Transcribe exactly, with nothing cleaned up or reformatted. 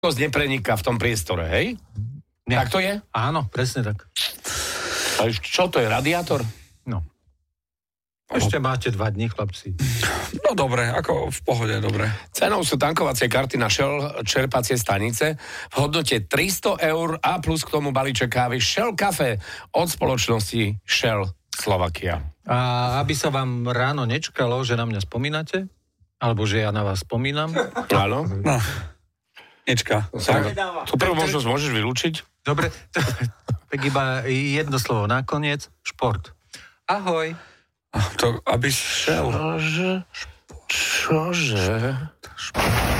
nepreniká v tom priestore, hej? Nie. Tak to je? Áno, presne tak. A čo to je, radiátor? No. Ešte máte dva dní, chlapci. No dobre, ako v pohode, dobre. Cenou sú tankovacie karty na Shell čerpacie stanice v hodnote tristo eur a plus k tomu balíček kávy Shell Cafe od spoločnosti Shell Slovakia. A aby sa vám ráno nečkalo, že na mňa spomínate, alebo že ja na vás spomínam. Áno. No. Nečka. Tu prvú možnosť môžeš vylúčiť? Dobre, tak iba jedno slovo nakoniec. Šport. Ahoj. To, aby šel. Čože? Čože?